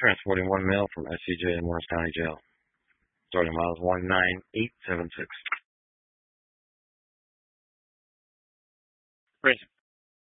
Transporting one male from SCJ in Morris County Jail. Starting miles 19876. Race.